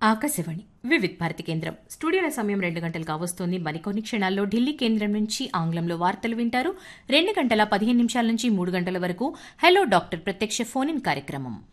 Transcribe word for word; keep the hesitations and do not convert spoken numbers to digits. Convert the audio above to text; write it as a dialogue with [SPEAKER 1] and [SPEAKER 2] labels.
[SPEAKER 1] ఆకాశవాణి వివిధ్ భారతి కేంద్రం స్టూడియోల సమయం రెండు గంటలు కావస్తోంది. మరికొన్ని క్షణాల్లో ఢిల్లీ కేంద్రం నుంచి ఆంగ్లంలో వార్తలు వింటారు. రెండు గంటల పదిహేను నిమిషాల నుంచి మూడు గంటల వరకు హలో డాక్టర్ ప్రత్యక్ష ఫోన్ ఇన్ కార్యక్రమం.